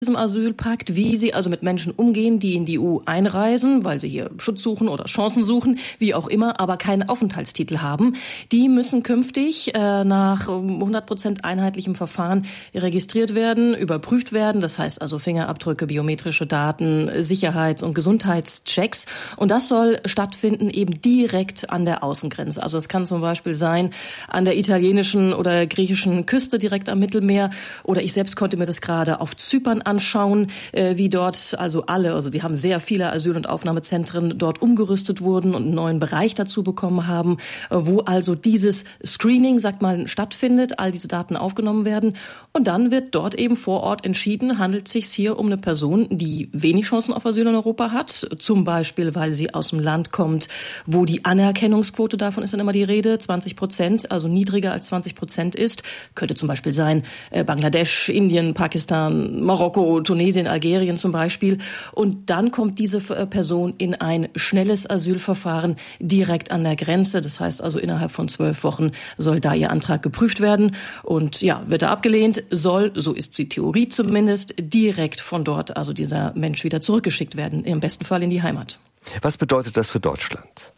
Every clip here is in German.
diesem Asylpakt, wie sie also mit Menschen umgehen, die in die EU einreisen, weil sie hier Schutz suchen oder Chancen suchen, wie auch immer, aber keinen Aufenthaltstitel haben. Die müssen künftig nach 100% einheitlichem Verfahren registriert werden, überprüft werden. Das heißt also Fingerabdrücke, biometrische Daten, Sicherheits- und Gesundheitschecks. Und das soll stattfinden eben direkt an der Außengrenze. Also es kann zum Beispiel sein an der italienischen oder griechischen Küste direkt am Mittelmeer. Oder ich selbst konnte mir das gerade auf Zypern anschauen, wie dort also die haben sehr viele Asyl- und Aufnahmezentren dort umgerüstet wurden und einen neuen Bereich dazu bekommen haben, wo also dieses Screening, sagt man, stattfindet, all diese Daten aufgenommen werden. Und dann wird dort eben vor Ort entschieden, handelt es sich hier um eine Person, die wenig Chancen auf Asyl in Europa hat, zum Beispiel, weil sie aus dem Land kommt, wo die Anerkennungsquote, davon ist dann immer die Rede, 20%, also niedriger als 20% ist. Könnte zum Beispiel sein Bangladesch, Indien, Pakistan, Marokko, Tunesien, Algerien zum Beispiel. Und dann kommt diese Person in ein schnelles Asylverfahren direkt an der Grenze. Das heißt also, innerhalb von 12 Wochen soll da ihr Antrag geprüft werden. Und ja, wird er abgelehnt, soll, so ist die Theorie zumindest, direkt von dort, also dieser Mensch wieder zurückgeschickt werden, im besten Fall in die Heimat. Was bedeutet das für Deutschland?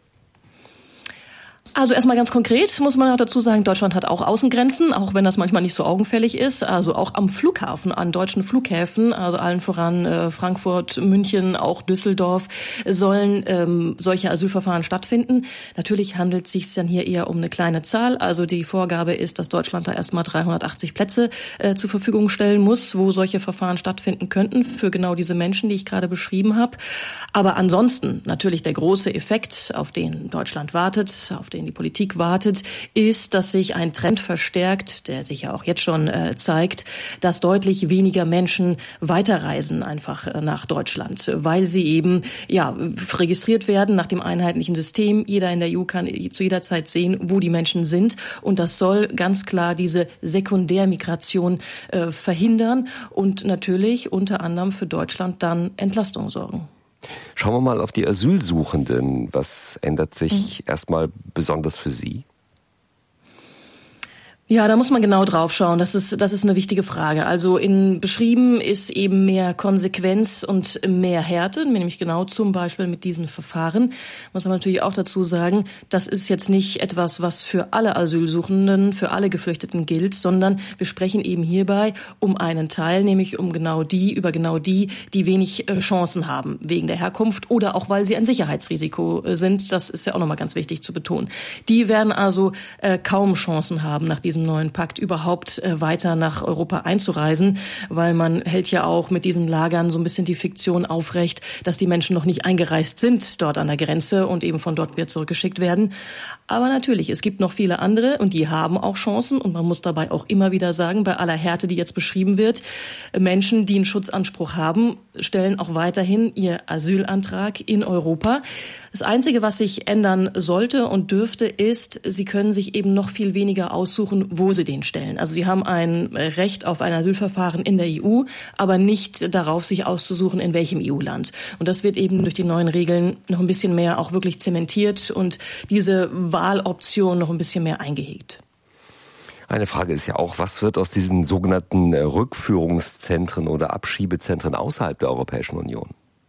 Also erstmal ganz konkret muss man auch dazu sagen, Deutschland hat auch Außengrenzen, auch wenn das manchmal nicht so augenfällig ist. Also auch am Flughafen, an deutschen Flughäfen, also allen voran Frankfurt, München, auch Düsseldorf, sollen solche Asylverfahren stattfinden. Natürlich handelt es sich dann hier eher um eine kleine Zahl. Also die Vorgabe ist, dass Deutschland da erstmal 380 Plätze zur Verfügung stellen muss, wo solche Verfahren stattfinden könnten für genau diese Menschen, die ich gerade beschrieben habe. Aber ansonsten natürlich der große Effekt, auf den Deutschland wartet, auf den die Politik wartet, ist, dass sich ein Trend verstärkt, der sich ja auch jetzt schon zeigt, dass deutlich weniger Menschen weiterreisen einfach nach Deutschland, weil sie eben registriert werden nach dem einheitlichen System. Jeder in der EU kann zu jeder Zeit sehen, wo die Menschen sind, und das soll ganz klar diese Sekundärmigration verhindern und natürlich unter anderem für Deutschland dann Entlastung sorgen. Schauen wir mal auf die Asylsuchenden. Was ändert sich erstmal besonders für Sie? Ja, da muss man genau drauf schauen. Das ist eine wichtige Frage. Also beschrieben ist eben mehr Konsequenz und mehr Härte, nämlich genau zum Beispiel mit diesen Verfahren. Muss man natürlich auch dazu sagen, das ist jetzt nicht etwas, was für alle Asylsuchenden, für alle Geflüchteten gilt, sondern wir sprechen eben hierbei um einen Teil, nämlich über die wenig Chancen haben wegen der Herkunft oder auch, weil sie ein Sicherheitsrisiko sind. Das ist ja auch nochmal ganz wichtig zu betonen. Die werden also kaum Chancen haben, nach diesem neuen Pakt überhaupt weiter nach Europa einzureisen, weil man hält ja auch mit diesen Lagern so ein bisschen die Fiktion aufrecht, dass die Menschen noch nicht eingereist sind dort an der Grenze und eben von dort wieder zurückgeschickt werden. Aber natürlich, es gibt noch viele andere und die haben auch Chancen, und man muss dabei auch immer wieder sagen, bei aller Härte, die jetzt beschrieben wird, Menschen, die einen Schutzanspruch haben, stellen auch weiterhin ihr Asylantrag in Europa. Das Einzige, was sich ändern sollte und dürfte, ist, sie können sich eben noch viel weniger aussuchen, wo sie den stellen. Also sie haben ein Recht auf ein Asylverfahren in der EU, aber nicht darauf, sich auszusuchen, in welchem EU-Land. Und das wird eben durch die neuen Regeln noch ein bisschen mehr auch wirklich zementiert und diese Wahloption noch ein bisschen mehr eingehegt. Eine Frage ist ja auch, was wird aus diesen sogenannten Rückführungszentren oder Abschiebezentren außerhalb der Europäischen Union?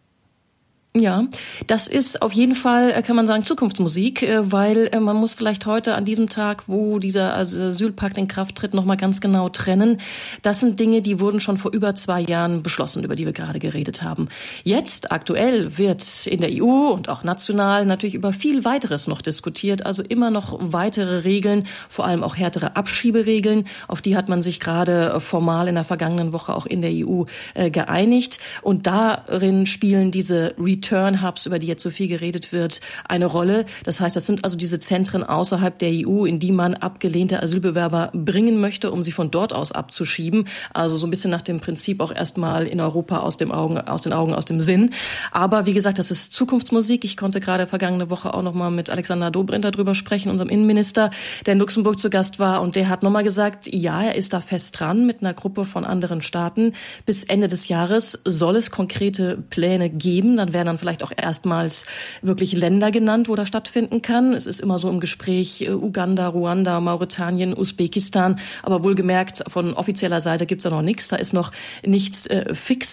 Ja, das ist auf jeden Fall, kann man sagen, Zukunftsmusik, weil man muss vielleicht heute an diesem Tag, wo dieser Asylpakt in Kraft tritt, nochmal ganz genau trennen. Das sind Dinge, die wurden schon vor über 2 Jahren beschlossen, über die wir gerade geredet haben. Jetzt, aktuell, wird in der EU und auch national natürlich über viel weiteres noch diskutiert, also immer noch weitere Regeln, vor allem auch härtere Abschieberegeln. Auf die hat man sich gerade formal in der vergangenen Woche auch in der EU geeinigt. Und darin spielen diese Return-Hubs, über die jetzt so viel geredet wird, eine Rolle. Das heißt, das sind also diese Zentren außerhalb der EU, in die man abgelehnte Asylbewerber bringen möchte, um sie von dort aus abzuschieben. Also so ein bisschen nach dem Prinzip auch erstmal in Europa aus den Augen, aus dem Sinn. Aber wie gesagt, das ist Zukunftsmusik. Ich konnte gerade vergangene Woche auch noch mal mit Alexander Dobrindt darüber sprechen, unserem Innenminister, der in Luxemburg zu Gast war. Und der hat nochmal gesagt, ja, er ist da fest dran mit einer Gruppe von anderen Staaten. Bis Ende des Jahres soll es konkrete Pläne geben. Dann werden dann vielleicht auch erstmals wirklich Länder genannt, wo das stattfinden kann. Es ist immer so im Gespräch Uganda, Ruanda, Mauretanien, Usbekistan. Aber wohlgemerkt, von offizieller Seite gibt's da noch nichts. Da ist noch nichts fix.